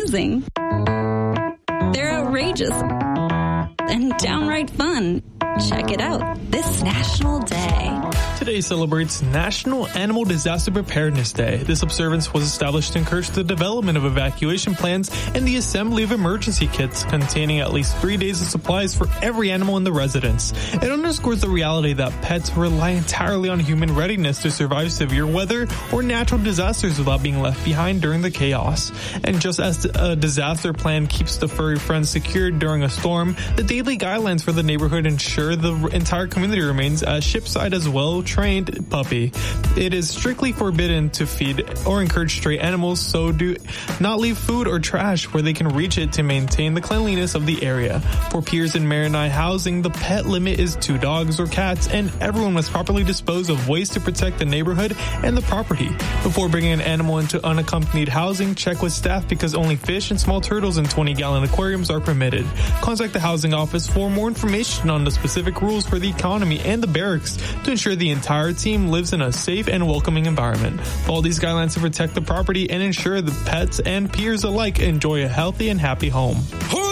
amusing. They're outrageous and downright fun. Check it out this National Day. Today celebrates National Animal Disaster Preparedness Day. This observance was established to encourage the development of evacuation plans and the assembly of emergency kits containing at least 3 days of supplies for every animal in the residence. It underscores the reality that pets rely entirely on human readiness to survive severe weather or natural disasters without being left behind during the chaos. And just as a disaster plan keeps the furry friends secured during a storm, the daily guidelines for the neighborhood ensure the entire community remains as shipside as well-trained puppy. It is strictly forbidden to feed or encourage stray animals, so do not leave food or trash where they can reach it to maintain the cleanliness of the area. For Piers and Maronite housing, the pet limit is 2 dogs or cats, and everyone must properly dispose of waste to protect the neighborhood and the property. Before bringing an animal into unaccompanied housing, check with staff because only fish and small turtles in 20-gallon aquariums are permitted. Contact the housing office for more information on the specific rules for the economy and the barracks to ensure the entire team lives in a safe and welcoming environment. Follow these guidelines to protect the property and ensure the pets and peers alike enjoy a healthy and happy home.